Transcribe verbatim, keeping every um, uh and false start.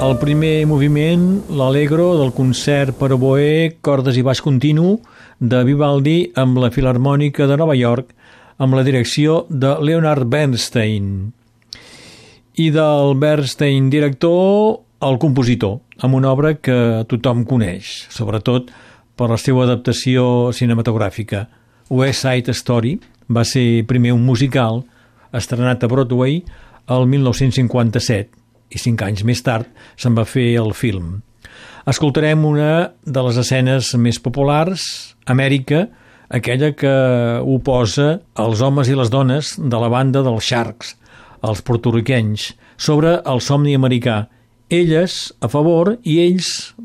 El primer moviment, l'Allegro del concert per oboè, cordes i baix continu de Vivaldi amb la Filharmònica de Nova York amb la direcció de Leonard Bernstein. I del Bernstein director al compositor, amb una obra que tothom coneix, sobretot per la seva adaptació cinematogràfica. West Side Story va ser primer un musical estrenat a Broadway el mil nou-cents cinquanta-set i cinc anys més tard se'n va fer el film. Escoltarem una de les escenes més populars, Amèrica, aquella que oposa els homes i les dones de la banda dels Sharks, els porto-riquenys, sobre el somni americà. Elles a favor i ells